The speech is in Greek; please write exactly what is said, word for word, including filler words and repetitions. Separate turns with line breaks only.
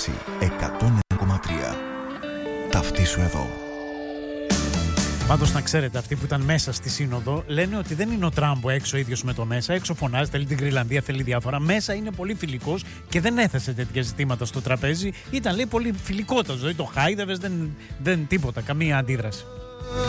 Βάση εκατόν ένα κόμμα τρία. Ταυτίσου εδώ.
Πάντως να ξέρετε, αυτοί που ήταν μέσα στη σύνοδο λένε ότι δεν είναι ο Τραμπ έξω ίδιος με το μέσα. Έξω φωνάζει, θέλει την Γρυλανδία, θέλει διάφορα. Μέσα είναι πολύ φιλικός και δεν έθεσε τέτοια ζητήματα στο τραπέζι. Ήταν, λέει, πολύ φιλικότατος. Δηλαδή το χάιδευες, δεν, δεν τίποτα, καμία αντίδραση.